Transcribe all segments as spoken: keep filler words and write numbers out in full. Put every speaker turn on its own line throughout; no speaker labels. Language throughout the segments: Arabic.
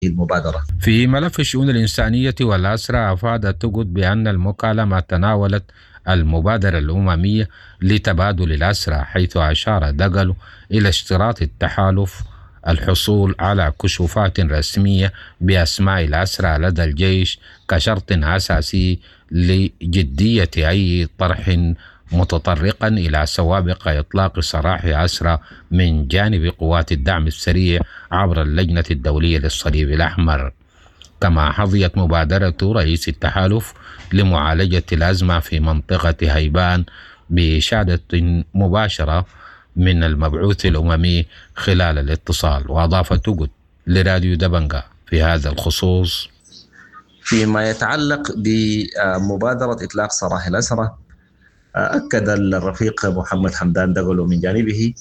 المبادرة.
في ملف الشؤون الإنسانية والأسرى، أفاد تجد بأن المكالمة تناولت المبادرة الأممية لتبادل الأسرى، حيث أشار دغلو إلى اشتراط التحالف الحصول على كشوفات رسمية بأسماء الأسرى لدى الجيش كشرط أساسي لجدية أي طرح متطرقا إلى سوابق إطلاق سراح أسرى من جانب قوات الدعم السريع عبر اللجنة الدولية للصليب الأحمر. كما حظيت مبادرة رئيس التحالف لمعالجة الأزمة في منطقة هيبان بإشادة مباشرة من المبعوث الأممي خلال الاتصال. وأضاف توجد لراديو دبنجا في هذا الخصوص:
فيما يتعلق بمبادرة إطلاق سراح الأسرى، أكد الرفيق محمد حمدان دغلو من جانبه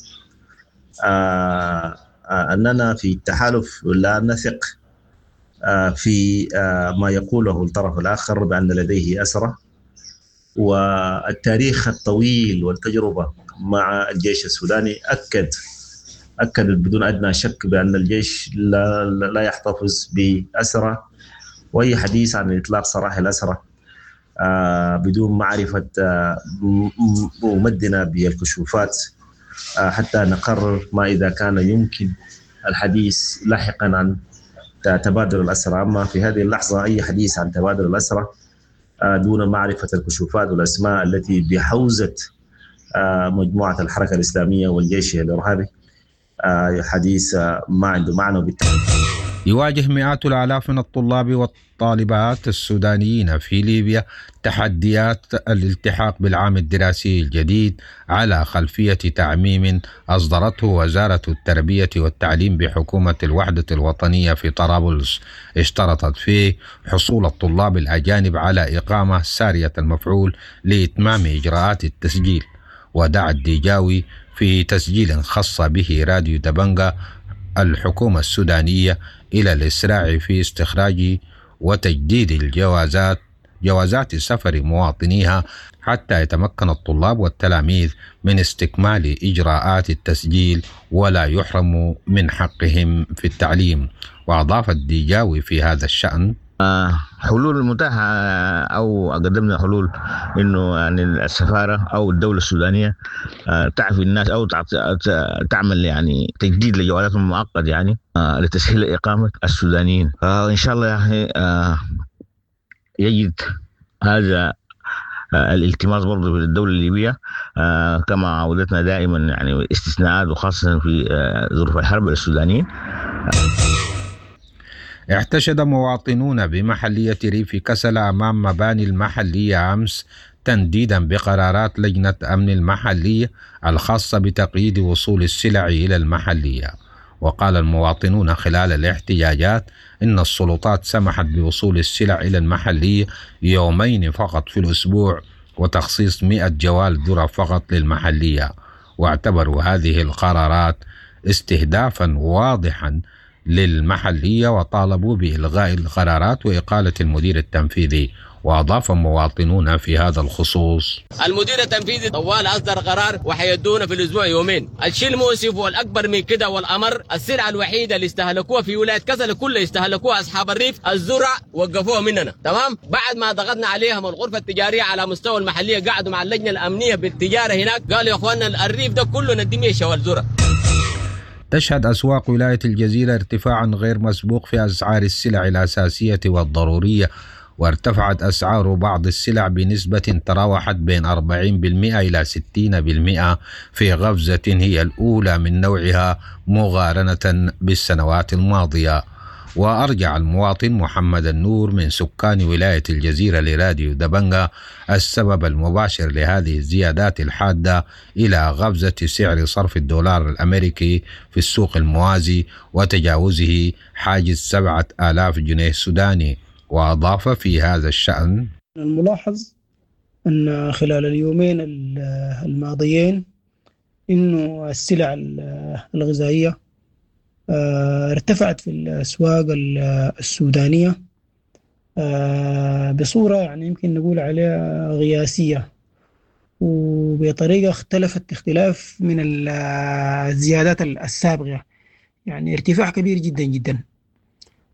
أننا في التحالف لا نثق في ما يقوله الطرف الآخر بأن لديه أسرى، والتاريخ الطويل والتجربة مع الجيش السوداني أكد أكد بدون أدنى شك بأن الجيش لا, لا يحتفظ بأسرى، وأي حديث عن إطلاق سراح الأسرى بدون معرفة ممدنا بالكشوفات حتى نقرر ما إذا كان يمكن الحديث لاحقا عن تبادل الأسرى. أما في هذه اللحظة أي حديث عن تبادل الأسرى دون معرفة الكشوفات والأسماء التي بحوزة مجموعة الحركة الإسلامية والجيش الإرهابي حديث ما عنده معنى بالتالي.
يواجه مئات الآلاف من الطلاب والطالبات السودانيين في ليبيا تحديات الالتحاق بالعام الدراسي الجديد على خلفية تعميم أصدرته وزارة التربية والتعليم بحكومة الوحدة الوطنية في طرابلس، اشترطت فيه حصول الطلاب الأجانب على إقامة سارية المفعول لإتمام إجراءات التسجيل. ودعا الديجاوي في تسجيل خاص به راديو دبنجا الحكومة السودانية إلى الإسراع في استخراج وتجديد الجوازات جوازات سفر مواطنيها حتى يتمكن الطلاب والتلاميذ من استكمال إجراءات التسجيل ولا يحرموا من حقهم في التعليم. وأضاف الديجاوي في هذا الشأن:
حلول المتاحة أو قدمنا حلول إنه يعني السفارة أو الدولة السودانية تعفي الناس أو تعمل يعني تجديد لجوازاتهم المؤقت يعني لتسهيل إقامة السودانيين. إن شاء الله يعني يجد هذا الالتماس برضه في الدولة الليبية كما عودتنا دائما يعني استثناءات وخاصة في ظروف الحرب السودانيين.
احتشد مواطنون بمحلية ريف كسل أمام مباني المحلية أمس تنديدا بقرارات لجنة أمن المحلية الخاصة بتقييد وصول السلع إلى المحلية. وقال المواطنون خلال الاحتجاجات إن السلطات سمحت بوصول السلع إلى المحلية يومين فقط في الأسبوع وتخصيص مئة جوال ذرة فقط للمحلية، واعتبروا هذه القرارات استهدافا واضحا للمحلية وطالبوا بإلغاء القرارات وإقالة المدير التنفيذي. وأضاف مواطنون في هذا الخصوص:
المدير التنفيذي طوال أصدر قرار وحيدونا في الأسبوع يومين. الشيء المؤسف والأكبر من كده والأمر السلعة الوحيدة اللي استهلكوها في ولاية كسل كلها استهلكوها أصحاب الريف الزرع وقفوها مننا، تمام؟ بعد ما ضغطنا عليهم الغرفة التجارية على مستوى المحلية قعدوا مع اللجنة الأمنية بالتجارة هناك قالوا يا أخواننا الريف ده كله ندميه شوال زرع.
تشهد أسواق ولاية الجزيرة ارتفاعا غير مسبوق في أسعار السلع الأساسية والضرورية، وارتفعت أسعار بعض السلع بنسبة تراوحت بين أربعين بالمئة إلى ستين بالمئة في غفزة هي الأولى من نوعها مقارنة بالسنوات الماضية. وأرجع المواطن محمد النور من سكان ولاية الجزيرة لراديو دبنجا السبب المباشر لهذه الزيادات الحادة إلى غفزة سعر صرف الدولار الأمريكي في السوق الموازي وتجاوزه حاجز سبعة آلاف جنيه سوداني. وأضاف في هذا الشأن:
الملاحظ أن خلال اليومين الماضيين إنه السلع الغذائية ارتفعت في الأسواق السودانية بصورة يعني يمكن نقول عليها قياسية، وبطريقة اختلفت اختلاف من الزيادات السابقة، يعني ارتفاع كبير جدا جدا.